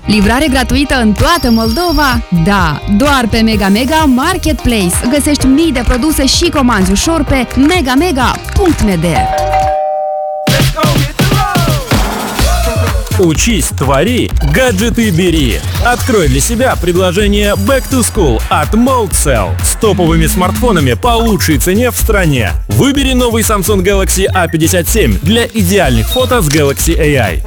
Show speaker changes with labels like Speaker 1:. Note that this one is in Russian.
Speaker 1: Livrare gratuită în toată Moldova? Da, doar pe Mega Mega Marketplace. Găsești mii de produse și comanzi ușor pe megamega.md.
Speaker 2: Учись, твори, гаджеты бери. Открой для себя предложение Back to School от Moldsel с топовыми смартфонами по лучшей цене в стране. Выбери новый Samsung Galaxy A57 для идеальных фото с Galaxy AI.